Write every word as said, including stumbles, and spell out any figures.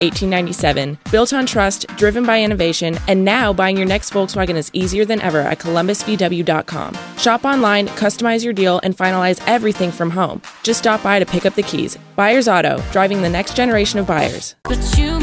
eighteen ninety-seven. Built on trust, driven by innovation, and now buying your next Volkswagen is easier than ever at columbus v w dot com. Shop online, customize your deal, and finalize everything from home. Just stop by to pick up the keys. Buyers Auto, driving the next generation of buyers. But you